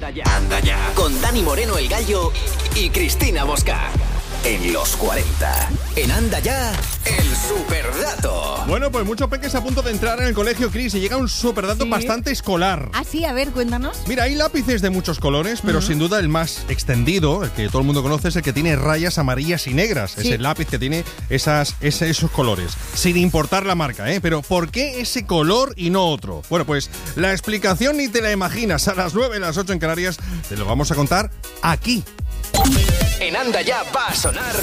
Anda ya. Con Dani Moreno el Gallo y Cristina Bosca. En los 40. En Anda Ya, el superdato. Bueno, pues muchos peques a punto de entrar en el colegio, Cris, y llega un superdato bastante escolar. Ah, sí, a ver, cuéntanos. Mira, hay lápices de muchos colores, pero sin duda el más extendido, el que todo el mundo conoce, es el que tiene rayas amarillas y negras. Sí. Es el lápiz que tiene esos colores, sin importar la marca, ¿eh? Pero ¿por qué ese color y no otro? Bueno, pues la explicación ni te la imaginas. A las 9, las 8 en Canarias, te lo vamos a contar aquí. En Anda Ya va a sonar